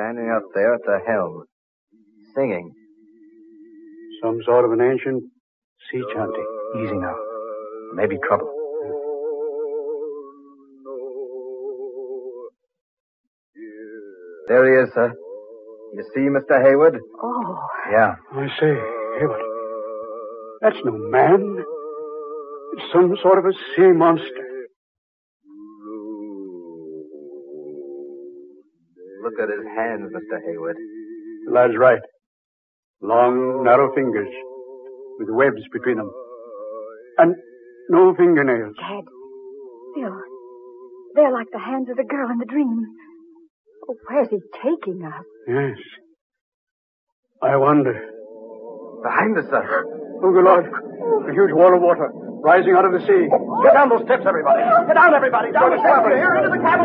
standing up there at the helm, singing. Some sort of an ancient sea chanty. Easy now. Maybe trouble. There he is, sir. You see Mr. Hayward? Oh. Yeah. I say, Hayward. That's no man. It's some sort of a sea monster. Look at his hands, Mr. Hayward. The lad's right. Long, narrow fingers with webs between them. And no fingernails. Dad, they're like the hands of the girl in the dream. Oh, where's he taking us? Yes. I wonder. Behind us, sir. Oh, good Lord. A huge wall of water rising out of the sea. Get down those steps, everybody. Get down, everybody. Down the steps. Here, into the cabin.